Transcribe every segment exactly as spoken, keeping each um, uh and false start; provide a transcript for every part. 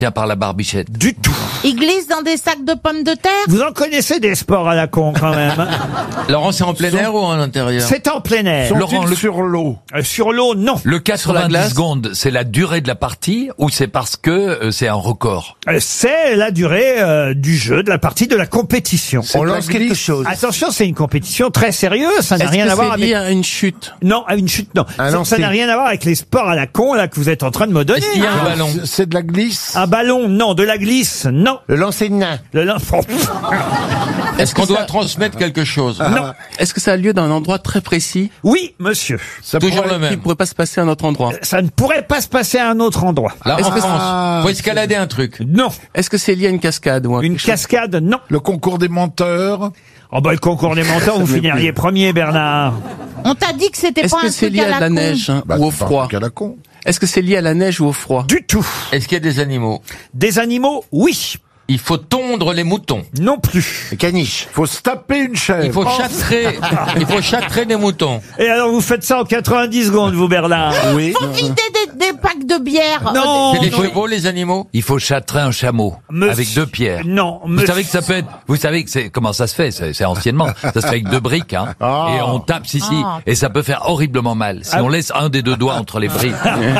Tiens, par la barbichette. Du tout. Ils glissent dans des sacs de pommes de terre. Vous en connaissez des sports à la con quand même. Laurent, c'est en plein air ou en intérieur? C'est en plein air. Laurent, le, sur l'eau. Euh, sur l'eau, non. le quatre-vingt-dix secondes, c'est la durée de la partie ou c'est parce que euh, c'est un record? Euh, C'est la durée euh, du jeu, de la partie, de la compétition. On lance quelque chose. Attention, c'est une compétition très sérieuse, ça n'a Est-ce rien que à voir c'est lié avec... à une chute? Non, à une chute, non. Un Ça- Ça lancer. n'a rien à voir avec les sports à la con, là, que vous êtes en train de me donner. Est-ce qu'il y a un ballon? C'est de la glisse. Un ballon, non. De la glisse, non. Le lancer de nain. Le lin- Est-ce qu'on que doit ça- transmettre quelque chose? Non. Est-ce que ça a lieu dans un endroit très précis Oui, monsieur. Ça Toujours pourrait- le qui même. ne pourrait pas se passer à un autre endroit? Ça ne pourrait pas se passer à un autre endroit. Là, Est-ce en que France, faut escalader un truc. Non. Est-ce que c'est lié à une cascade ou à Une quelque chose? cascade, non. Le concours des menteurs. Oh bah le concours des menteurs, vous finiriez premier, Bernard. On t'a dit que c'était Est-ce pas que un c'est truc lié à la, à la con. neige hein, Bah, ou au c'est pas un froid? truc à la con. Est-ce que c'est lié à la neige ou au froid? Du tout. Est-ce qu'il y a des animaux? Des animaux, oui. Il faut tondre les moutons. Non plus. Caniche. Faut se taper une chèvre. Il faut châtrer, il faut châtrer des moutons. Et alors vous faites ça en quatre-vingt-dix secondes, vous, Bernard. Oui. Faut vider des, des packs de bière. Non. C'est les non. chevaux, les animaux? Il faut châtrer un chameau. Monsieur- Avec deux pierres. Non, Vous monsieur- savez que ça peut être, vous savez que c'est, comment ça se fait? C'est, c'est anciennement. Ça se fait avec deux briques, hein. Ah. Et on tape, si, si. Ah. Et ça peut faire horriblement mal. Si Ah. on laisse un des deux doigts entre les briques.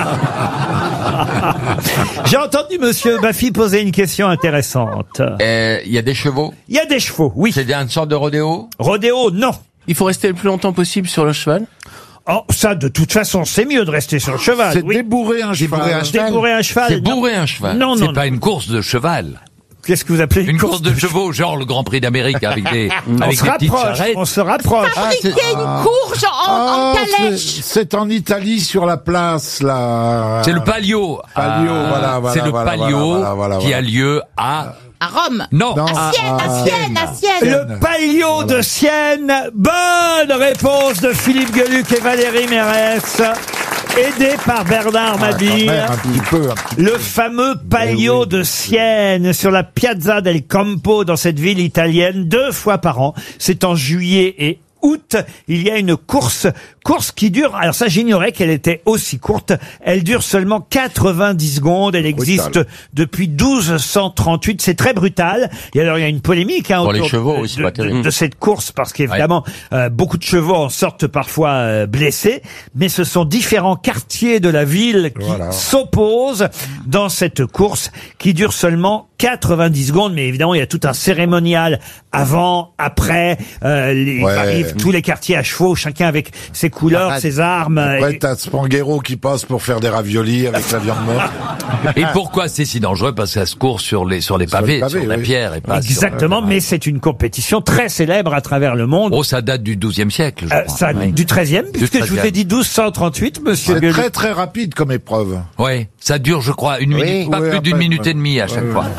J'ai entendu monsieur Baffy poser une question intéressante. Euh, Il y a des chevaux? Il y a des chevaux, oui. C'est une sorte de rodéo? Rodéo, non. Il faut rester le plus longtemps possible sur le cheval? Oh, ça, de toute façon, c'est mieux de rester sur le cheval. C'est Oui. débourrer un cheval. Débourrer un cheval. C'est non. bourrer un cheval. Non, C'est non, pas non. une course de cheval. Qu'est-ce que vous appelez Une course de chevaux, genre le Grand Prix d'Amérique avec des, On avec se des petites rapproche, charrettes. on se rapproche. Fabriquer une courge en, en Ah, calèche. c'est- c'est en Italie sur la place là. C'est le palio. Palio, Ah, voilà, voilà, C'est le voilà, palio voilà, voilà, qui voilà. a lieu à... À Rome. Non. Non. À Sienne, Ah, à Sienne, à Sienne. Le palio de Sienne. Bonne réponse de Philippe Gueluc et Valérie Mérès. Aidé par Bernard Ah, quand Mabille. même, un petit peu. un petit Le fameux palio oui. de Sienne sur la Piazza del Campo dans cette ville italienne, deux fois par an. C'est en juillet et août. Il y a une course, course qui dure, alors ça j'ignorais qu'elle était aussi courte. Elle dure seulement quatre-vingt-dix secondes. Elle existe Brutal. depuis douze cent trente-huit. C'est très brutal. Et alors il y a une polémique hein, Pour les autour chevaux, de, oui, c'est de- pas terrible. de- de cette course parce qu'évidemment euh, beaucoup de chevaux en sortent parfois euh, blessés. Mais ce sont différents quartiers de la ville qui Voilà. s'opposent dans cette course qui dure seulement quatre-vingt-dix secondes. Mais évidemment il y a tout un cérémonial avant, après. Euh, les, Ouais. arrivent tous les quartiers à chevaux, chacun avec ses couleurs, Ah, ses armes. Ouais, et- t'as Spanghero qui passe pour faire des raviolis avec la viande morte. Et pourquoi c'est si dangereux? Parce que ça se court sur les, sur les Sur les pavés, sur, pavés, la oui. pierre et pas sur- Exactement, mais c'est une compétition très célèbre à travers le monde. Oh, ça date du douzième siècle, je Euh, crois. ça, Oui. du treizième, puisque je vous treizième. ai dit douze cent trente-huit, monsieur C'est Gueluc. très très rapide comme épreuve. Ouais, ça dure, je crois, une Oui. minute, pas Oui, plus d'une après, minute ouais. et demie à chaque Ouais, fois.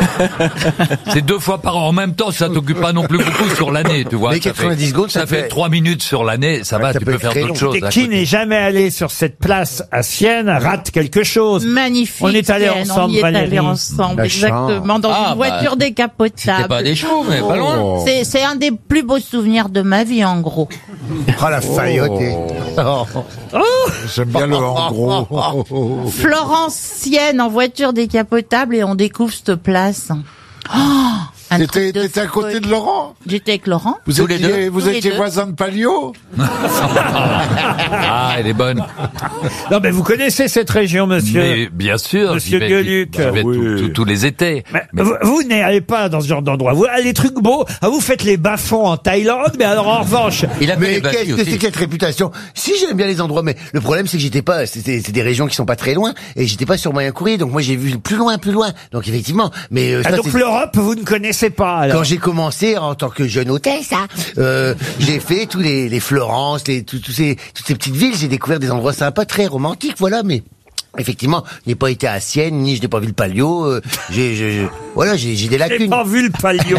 C'est deux fois par an. En même temps, ça t'occupe pas non plus beaucoup sur l'année, tu vois. Mais Ça quatre-vingt-dix fait- secondes, ça ça fait fait- trois minutes sur l'année, ça Ouais, va, ça tu peut peux être faire très d'autres long. choses. Et à qui côté. n'est jamais allé sur cette place à Sienne rate quelque chose. Magnifique. On est allés Sienne, ensemble, On y est allés Valérie. ensemble, La exactement, dans Ah, une bah, voiture C'était décapotable. pas des chevaux, mais pas loin. Oh. C'est, c'est un des plus beaux souvenirs de ma vie, en gros. Oh la failloté. J'aime bien le en gros. Florence, Sienne, en voiture décapotable, et on découvre cette place. Oh, un truc T'étais de t'étais à côté folie. de Laurent? J'étais avec Laurent. Vous Tous les étiez, vous Tous les étiez deux. voisins de Palio? Ah, elle est bonne. Non, mais vous connaissez cette région, monsieur. Mais bien sûr. Monsieur j'y vais- Gueluc. j'y vais Bah oui. tous- tous- tous les étés. Mais Mais- Vous, vous n'allez pas dans ce genre d'endroit. Vous, les trucs beaux, ah, vous faites les bas-fonds en Thaïlande, mais alors en revanche, Il a fait Mais les qu'est-ce battus que c'est aussi. que cette réputation? Si j'aime bien les endroits, mais le problème c'est que j'étais pas, c'était c'est des régions qui sont pas très loin et j'étais pas sur moyen courrier, donc moi j'ai vu plus loin, plus loin. Donc effectivement, mais euh, ah, ça, donc c'est- l'Europe, vous ne connaissez pas. Alors. quand j'ai commencé en tant que jeune hôtesse, hein, euh, j'ai fait tous les, les Florence, les, tous, tous ces, toutes ces petites villes, j'ai découvert des endroits sympas, très romantiques, voilà, mais effectivement, je n'ai pas été à Sienne, ni je n'ai pas vu le Palio, euh, j'ai, j'ai, j'ai- voilà, j'ai, j'ai des J'ai lacunes. pas vu le palio.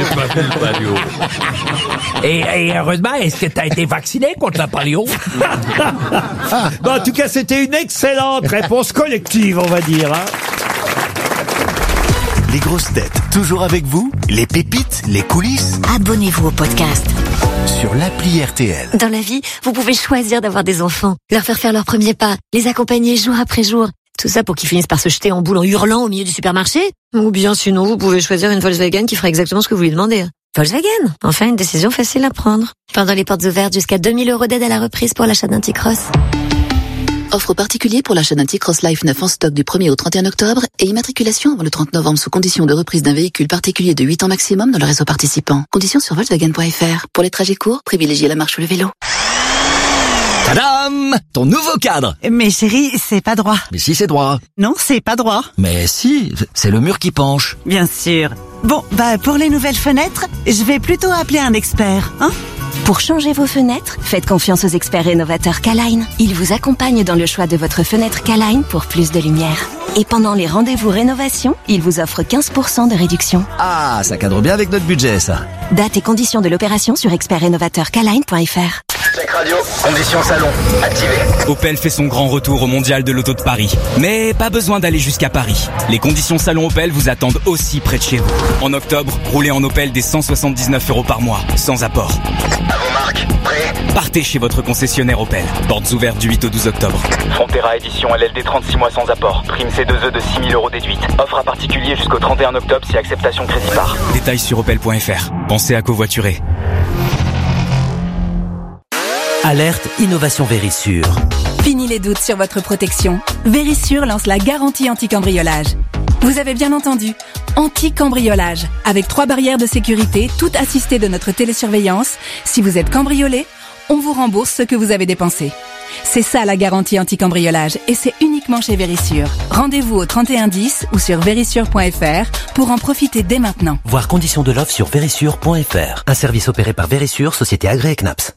Et, et heureusement, est-ce que tu as été vacciné contre la polio? Bon, en tout cas, c'était une excellente réponse collective, on va dire. Hein. Les grosses têtes, toujours avec vous. Les pépites, les coulisses, Abonnez-vous au podcast. sur l'appli R T L. Dans la vie, vous pouvez choisir d'avoir des enfants, leur faire faire leurs premiers pas, les accompagner jour après jour. Tout ça pour qu'ils finissent par se jeter en boule en hurlant au milieu du supermarché. Ou bien sinon, vous pouvez choisir une Volkswagen qui fera exactement ce que vous lui demandez. Volkswagen, enfin une décision facile à prendre. Pendant les portes ouvertes, jusqu'à deux mille euros d'aide à la reprise pour l'achat d'un T-Cross. Offre particulier pour l'achat d'un T-Cross Life neuf en stock du premier au trente et un octobre et immatriculation avant le trente novembre sous condition de reprise d'un véhicule particulier de huit ans maximum dans le réseau participant. Conditions sur Volkswagen point F R. Pour les trajets courts, privilégiez la marche ou le vélo. Tadam! Ton nouveau cadre! Mais chérie, c'est pas droit. Mais si, c'est droit. Non, c'est pas droit. Mais si, c'est le mur qui penche. Bien sûr. Bon, bah pour les nouvelles fenêtres, je vais plutôt appeler un expert, hein? Pour changer vos fenêtres, faites confiance aux experts rénovateurs K-Line. Ils vous accompagnent dans le choix de votre fenêtre K-Line pour plus de lumière. Et pendant les rendez-vous rénovation, ils vous offrent quinze pour cent de réduction. Ah, ça cadre bien avec notre budget, ça. Date et conditions de l'opération sur expert rénovateur K line point F R. Check radio, conditions salon, activé. Opel fait son grand retour au Mondial de l'Auto de Paris. Mais pas besoin d'aller jusqu'à Paris. Les conditions salon Opel vous attendent aussi près de chez vous. En octobre, roulez en Opel des cent soixante-dix-neuf euros par mois, sans apport. À vos marques, prêt? Partez chez votre concessionnaire Opel. Portes ouvertes du huit au douze octobre. Frontera édition L L D trente-six mois sans apport. Prime C deux E de six mille euros déduite. Offre à particulier jusqu'au trente et un octobre si acceptation crédit par. Détails sur opel point F R. Pensez à covoiturer. Alerte Innovation Vérissure. Fini les doutes sur votre protection. Vérissure lance la garantie anti-cambriolage. Vous avez bien entendu, anti-cambriolage. Avec trois barrières de sécurité, toutes assistées de notre télésurveillance. Si vous êtes cambriolé, on vous rembourse ce que vous avez dépensé. C'est ça la garantie anti-cambriolage et c'est uniquement chez Vérissure. Rendez-vous au trente et un dix ou sur vérissure point F R pour en profiter dès maintenant. Voir conditions de l'offre sur vérissure point F R. Un service opéré par Vérissure, société agréée C N A P S.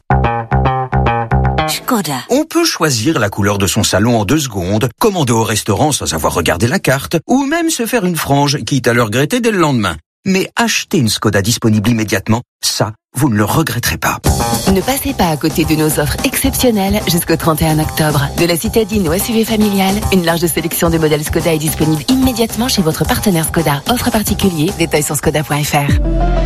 Skoda. On peut choisir la couleur de son salon en deux secondes, commander au restaurant sans avoir regardé la carte, ou même se faire une frange, quitte à le regretter dès le lendemain. Mais acheter une Skoda disponible immédiatement, ça, vous ne le regretterez pas. Ne passez pas à côté de nos offres exceptionnelles jusqu'au trente et un octobre. De la citadine au S U V familial, une large sélection de modèles Skoda est disponible immédiatement chez votre partenaire Skoda. Offre particulier, détails sur skoda point F R.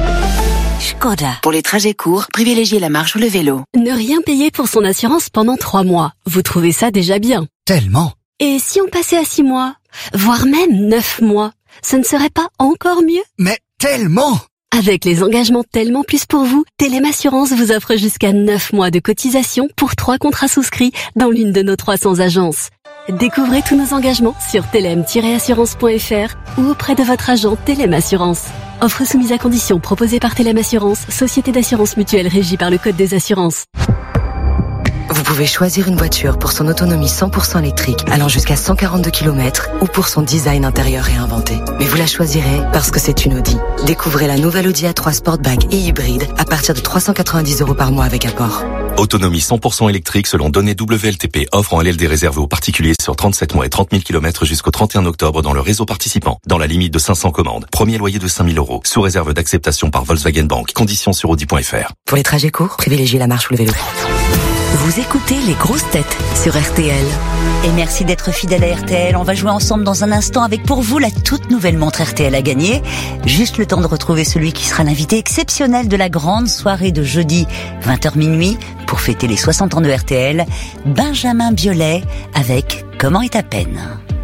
Skoda. Pour les trajets courts, privilégiez la marche ou le vélo. Ne rien payer pour son assurance pendant trois mois. Vous trouvez ça déjà bien? Tellement. Et si on passait à six mois? Voire même neuf mois? Ce ne serait pas encore mieux? Mais tellement! Avec les engagements Tellement Plus pour vous, Telem Assurance vous offre jusqu'à neuf mois de cotisation pour trois contrats souscrits dans l'une de nos trois cents agences. Découvrez tous nos engagements sur telem tiret assurance point F R ou auprès de votre agent Telem Assurance. Offre soumise à condition proposée par Telem Assurance, société d'assurance mutuelle régie par le Code des assurances. Vous pouvez choisir une voiture pour son autonomie cent pour cent électrique allant jusqu'à cent quarante-deux kilomètres ou pour son design intérieur réinventé. Mais vous la choisirez parce que c'est une Audi. Découvrez la nouvelle Audi A trois Sportback et hybride à partir de trois cent quatre-vingt-dix euros par mois avec apport. Autonomie cent pour cent électrique selon données W L T P. Offre en L L D réservée aux particuliers sur trente-sept mois et trente mille kilomètres jusqu'au trente et un octobre dans le réseau participant. Dans la limite de cinq cents commandes. Premier loyer de cinq mille euros. Sous réserve d'acceptation par Volkswagen Bank. Conditions sur audi point F R. Pour les trajets courts, privilégiez la marche ou le vélo. Vous écoutez les grosses têtes sur R T L. Et merci d'être fidèle à R T L. On va jouer ensemble dans un instant avec pour vous la toute nouvelle montre R T L à gagner. Juste le temps de retrouver celui qui sera l'invité exceptionnel de la grande soirée de jeudi vingt heures minuit pour fêter les soixante ans de R T L, Benjamin Biolay avec Comment est ta peine.